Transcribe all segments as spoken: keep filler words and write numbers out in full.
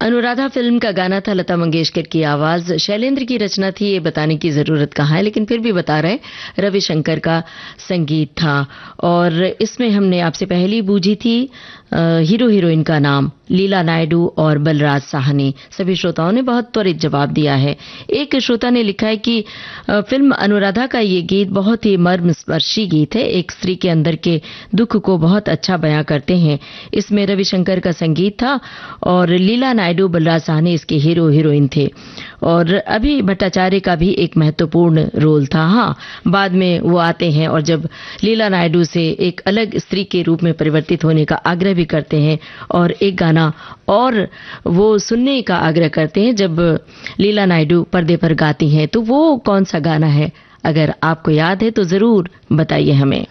Anuradha film का गाना था, लता मंगेशकर की आवाज, शैलेंद्र की रचना थी, ये बताने की जरूरत कहाँ है, लेकिन फिर भी बता रहे हैं रविशंकर का संगीत था। और इसमें हमने आपसे पहले पूछी थी हीरो हीरोइन का नाम, लीला नायडू और बलराज साहनी। सभी श्रोताओं ने बहुत त्वरित जवाब दिया है। एक श्रोता ने लिखा है कि फिल्म अनुराधा का ये गीत बहुत ही मर्मस्पर्शी गीत है, एक स्त्री के अंदर के दुख को बहुत अच्छा बयां करते हैं। इसमें रविशंकर का संगीत था और लीला नायडू बलराज साहनी इसके हीरो हीरोइन थे। और अभी भट्टाचार्य का भी एक महत्वपूर्ण रोल था। हाँ, बाद में वो आते हैं और जब लीला नायडू से एक अलग स्त्री के रूप में परिवर्तित होने का आग्रह भी करते हैं और एक गाना और वो सुनने का आग्रह करते हैं जब लीला नायडू पर्दे पर गाती हैं। तो वो कौन सा गाना है? अगर आपको याद है तो जरूर बताइए हमें।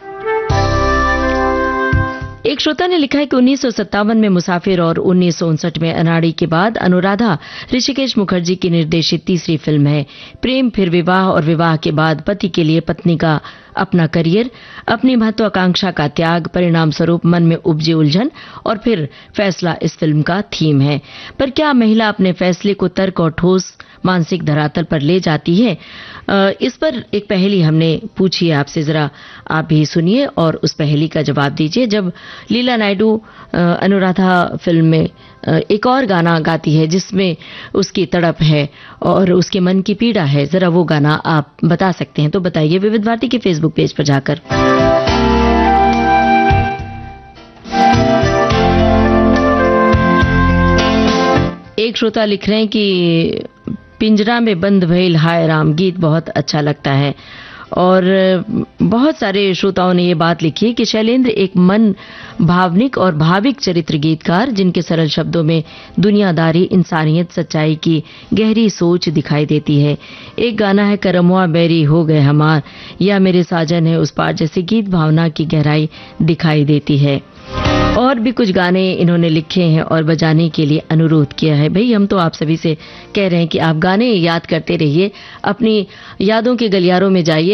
एक श्रोता ने लिखा है कि उन्नीस सौ सत्तावन में मुसाफिर और उन्नीस सौ उनसठ में अनाड़ी के बाद अनुराधा ऋषिकेश मुखर्जी की निर्देशित तीसरी फिल्म है। प्रेम, फिर विवाह और विवाह के बाद पति के लिए पत्नी का अपना करियर, अपनी महत्वाकांक्षा का त्याग, परिणाम स्वरूप मन में उपजी उलझन और फिर फैसला इस फिल्म का थीम है। पर क्या महिला अपने फैसले को तर्क और ठोस मानसिक धरातल पर ले जाती है? इस पर एक पहेली हमने पूछी है आपसे, जरा आप भी सुनिए और उस पहेली का जवाब दीजिए। जब लीला नायडू अनुराधा फिल्म में एक और गाना गाती है जिसमें उसकी तड़प है और उसके मन की पीड़ा है, जरा वो गाना आप बता सकते हैं तो बताइए विविध भारती के फेसबुक पेज पर जाकर। एक श्रोता लिख रहे हैं कि पिंजरा में बंद भइल हाय राम गीत बहुत अच्छा लगता है। और बहुत सारे श्रोताओं ने ये बात लिखी है कि शैलेंद्र एक मन भावनिक और भाविक चरित्र गीतकार, जिनके सरल शब्दों में दुनियादारी, इंसानियत, सच्चाई की गहरी सोच दिखाई देती है। एक गाना है करमुआ बैरी हो गए हमार, या मेरे साजन है उस पार, जैसे गीत भावना की गहराई दिखाई देती है। और भी कुछ गाने इन्होंने लिखे हैं और बजाने के लिए अनुरोध किया है। भाई, हम तो आप सभी से कह रहे हैं कि आप गाने याद करते रहिए, अपनी यादों के गलियारों में जाइए।